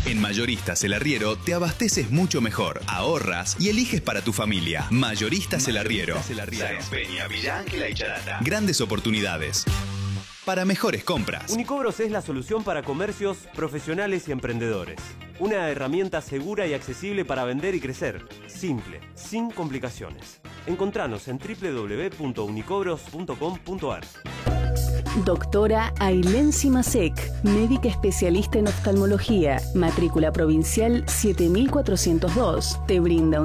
En Mayoristas El Arriero te abasteces mucho mejor, ahorras y eliges para tu familia. Mayoristas El Arriero. Sáenz Peña, Villa Ángela y Charata. Grandes oportunidades para mejores compras. Unicobros es la solución para comercios, profesionales y emprendedores. Una herramienta segura y accesible para vender y crecer. Simple, sin complicaciones. Encontranos en www.unicobros.com.ar. Doctora Ailén Simasek, médica especialista en oftalmología, matrícula provincial 7402. Te brinda un